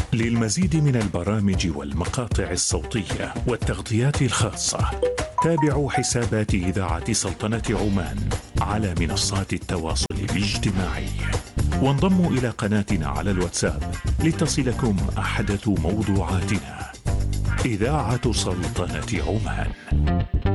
للمزيد من البرامج والمقاطع الصوتية والتغطيات الخاصة، تابعوا حسابات إذاعة سلطنة عمان على منصات التواصل الاجتماعي، وانضموا إلى قناتنا على الواتساب لتصلكم أحدث موضوعاتنا. إذاعة سلطنة عمان.